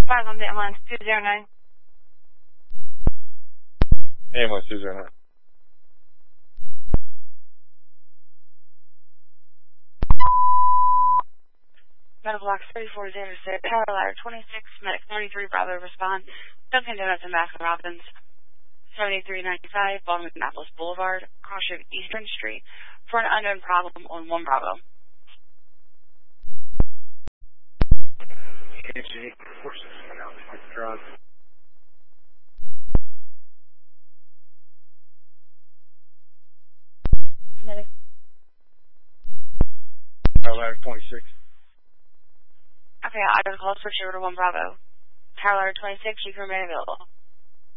5 on the ambulance 209. Ambulance 209. Medical box 3406, Tower Ladder 26, Medic 33, Bravo respond. Dunkin' Donuts and Baskin Robbins, 7395, Baltimore Annapolis Boulevard, crossing Eastern Street, for an unknown problem on 1 Bravo. KG, forces went out to drugs. Medic. Tower Ladder 26. Okay, I got a call switch over to 1 Bravo. Tower Ladder 26, you can remain available.